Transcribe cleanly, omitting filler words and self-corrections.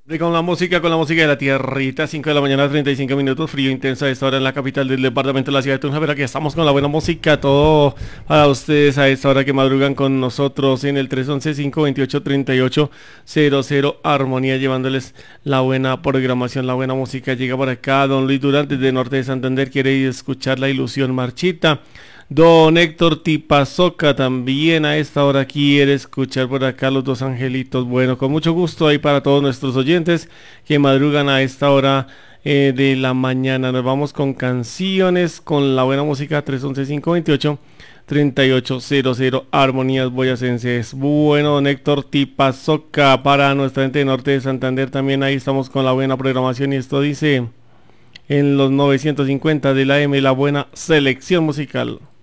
Y con la música de la tierrita, 5 de la mañana, 35 minutos, frío intenso a esta hora en la capital del departamento de la ciudad de Tunja, pero aquí estamos con la buena música, todo para ustedes a esta hora que madrugan con nosotros en el 311-528-3800 Armonía, llevándoles la buena programación, la buena música. Llega por acá don Luis Durán desde Norte de Santander, quiere escuchar La Ilusión Marchita. Don Héctor Tipazoca también a esta hora quiere escuchar por acá Los Dos Angelitos. Bueno, con mucho gusto ahí para todos nuestros oyentes que madrugan a esta hora de la mañana. Nos vamos con canciones, con la buena música. 311-528-3800 Armonías Boyacenses. Bueno, don Héctor Tipazoca para nuestra gente de Norte de Santander también. Ahí estamos con la buena programación y esto dice en los 950 de la M, la buena selección musical.